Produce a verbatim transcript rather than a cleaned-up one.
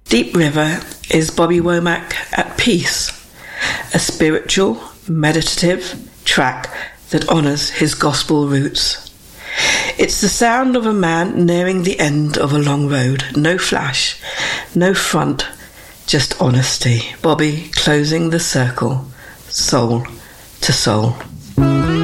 Deep River is Bobby Womack at peace, a spiritual, meditative track that honours his gospel roots. It's the sound of a man nearing the end of a long road. No flash, no front, just honesty. Bobby closing the circle, soul to soul.